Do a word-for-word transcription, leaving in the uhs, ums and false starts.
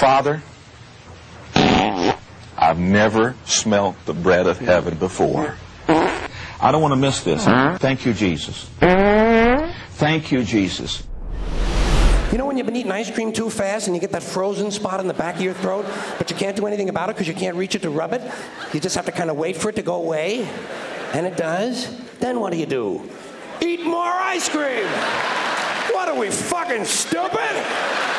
Father, I've never smelt the bread of heaven before. I don't want to miss this. Thank you, Jesus. Thank you, Jesus. You know when you've been eating ice cream too fast and you get that frozen spot in the back of your throat, but you can't do anything about it because you can't reach it to rub it? You just have to kind of wait for it to go away, and it does. Then what do you do? Eat more ice cream! What are we, fucking stupid?